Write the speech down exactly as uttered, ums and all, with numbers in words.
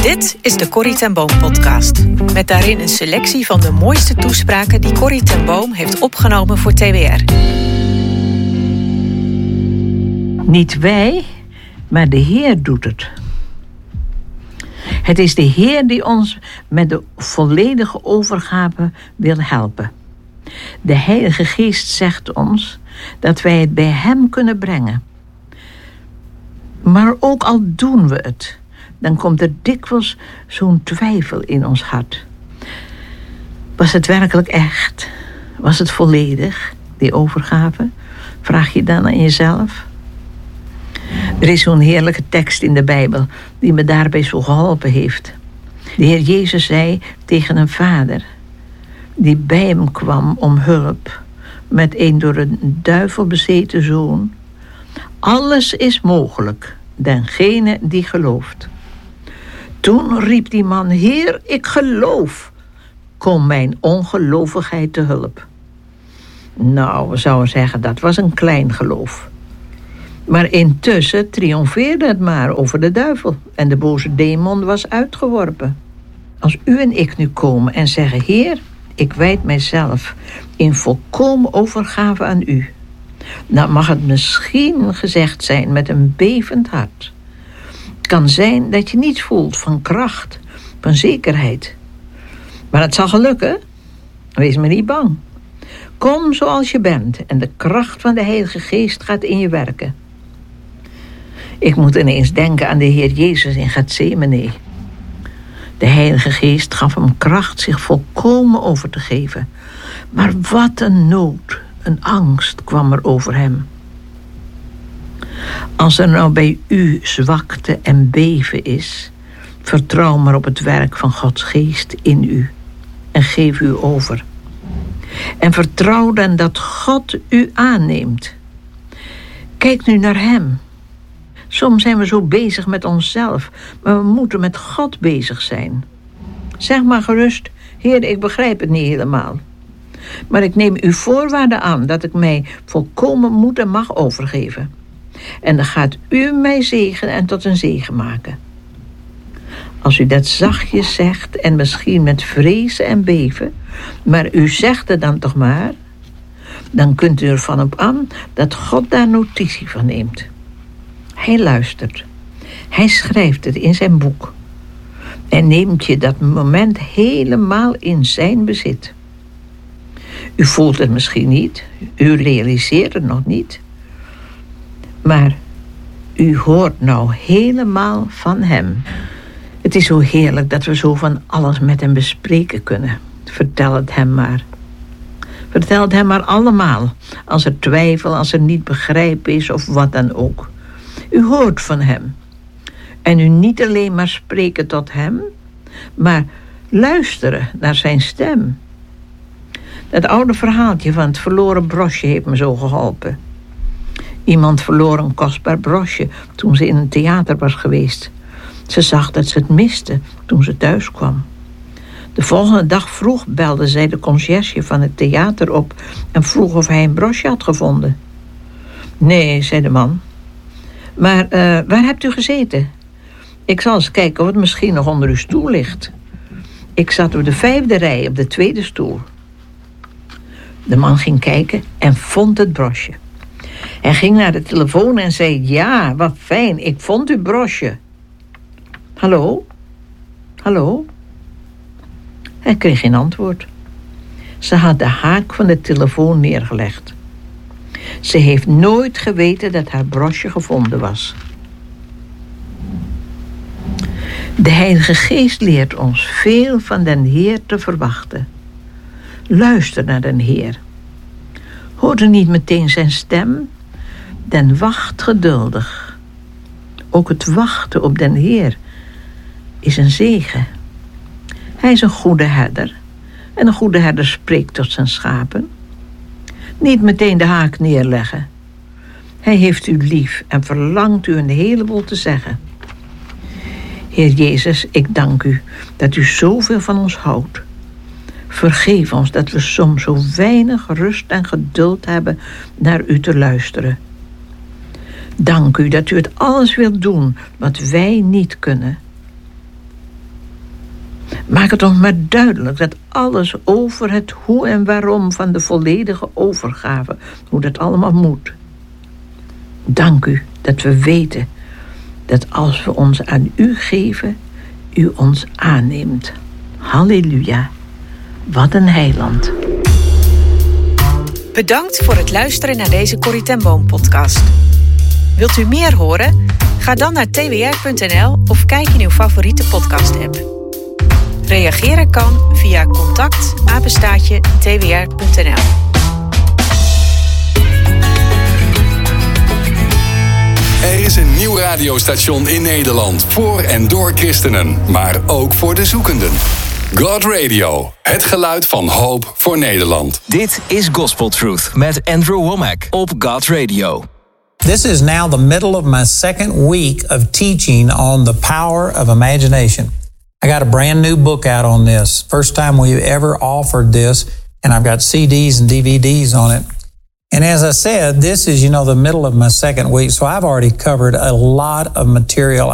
Dit is de Corrie ten Boom podcast. Met daarin een selectie van de mooiste toespraken die Corrie ten Boom heeft opgenomen voor T W R. Niet wij, maar de Heer doet het. Het is de Heer die ons met de volledige overgave wil helpen. De Heilige Geest zegt ons dat wij het bij Hem kunnen brengen. Maar ook al doen we het, dan komt er dikwijls zo'n twijfel in ons hart. Was het werkelijk echt? Was het volledig, die overgave? Vraag je dan aan jezelf? Er is zo'n heerlijke tekst in de Bijbel die me daarbij zo geholpen heeft. De Heer Jezus zei tegen een vader die bij hem kwam om hulp met een door een duivel bezeten zoon: alles is mogelijk, dengene die gelooft. Toen riep die man: Heer, ik geloof. Kom mijn ongelovigheid te hulp. Nou, we zouden zeggen, dat was een klein geloof. Maar intussen triomfeerde het maar over de duivel en de boze demon was uitgeworpen. Als u en ik nu komen en zeggen: Heer, ik wijd mijzelf in volkomen overgave aan u, dan mag het misschien gezegd zijn met een bevend hart. Het kan zijn dat je niets voelt van kracht, van zekerheid. Maar het zal gelukken. Wees maar niet bang. Kom zoals je bent en de kracht van de Heilige Geest gaat in je werken. Ik moet ineens denken aan de Heer Jezus in Getsemane. De Heilige Geest gaf hem kracht zich volkomen over te geven. Maar wat een nood, een angst kwam er over hem. Als er nou bij u zwakte en beven is, vertrouw maar op het werk van Gods Geest in u en geef u over. En vertrouw dan dat God u aanneemt. Kijk nu naar Hem. Soms zijn we zo bezig met onszelf, maar we moeten met God bezig zijn. Zeg maar gerust: Heer, ik begrijp het niet helemaal. Maar ik neem uw voorwaarden aan dat ik mij volkomen moet en mag overgeven. En dan gaat u mij zegenen en tot een zegen maken. Als u dat zachtjes zegt en misschien met vrezen en beven, maar u zegt het dan toch maar, dan kunt u ervan op aan dat God daar notitie van neemt. Hij luistert. Hij schrijft het in zijn boek. En neemt je dat moment helemaal in zijn bezit. U voelt het misschien niet. U realiseert het nog niet. Maar u hoort nou helemaal van hem. Het is zo heerlijk dat we zo van alles met hem bespreken kunnen. Vertel het hem maar. Vertel het hem maar allemaal. Als er twijfel, als er niet begrijpen is of wat dan ook. U hoort van hem. En u niet alleen maar spreken tot hem, maar luisteren naar zijn stem. Dat oude verhaaltje van het verloren brosje heeft me zo geholpen. Iemand verloor een kostbaar brosje toen ze in een theater was geweest. Ze zag dat ze het miste toen ze thuis kwam. De volgende dag vroeg belde zij de conciërge van het theater op en vroeg of hij een brosje had gevonden. Nee, zei de man. Maar uh, waar hebt u gezeten? Ik zal eens kijken of het misschien nog onder uw stoel ligt. Ik zat op de vijfde rij op de tweede stoel. De man ging kijken en vond het brosje. Hij ging naar de telefoon en zei: ja, wat fijn, ik vond uw brosje. Hallo? Hallo? Hij kreeg geen antwoord. Ze had de haak van de telefoon neergelegd. Ze heeft nooit geweten dat haar brosje gevonden was. De Heilige Geest leert ons veel van den Heer te verwachten. Luister naar den Heer. Hoor er niet meteen zijn stem, dan wacht geduldig. Ook het wachten op den Heer is een zegen. Hij is een goede herder en een goede herder spreekt tot zijn schapen. Niet meteen de haak neerleggen. Hij heeft u lief en verlangt u een heleboel te zeggen. Heer Jezus, ik dank u dat u zoveel van ons houdt. Vergeef ons dat we soms zo weinig rust en geduld hebben naar u te luisteren. Dank u dat u het alles wilt doen wat wij niet kunnen. Maak het ons maar duidelijk dat alles over het hoe en waarom van de volledige overgave, hoe dat allemaal moet. Dank u dat we weten dat als we ons aan u geven, u ons aanneemt. Halleluja, wat een heiland. Bedankt voor het luisteren naar deze Corrie ten Boom podcast. Wilt u meer horen? Ga dan naar t w r punt n l of kijk in uw favoriete podcast app. Reageren kan via contact apenstaartje t w r punt n l. Er is een nieuw radiostation in Nederland voor en door christenen, maar ook voor de zoekenden. God Radio, het geluid van hoop voor Nederland. Dit is Gospel Truth met Andrew Womack op God Radio. This is now the middle of my second week of teaching on the power of imagination. I got a brand new book out on this. First time we've ever offered this, and I've got C Ds and D V Ds on it. And as I said, this is, you know, the middle of my second week, so I've already covered a lot of material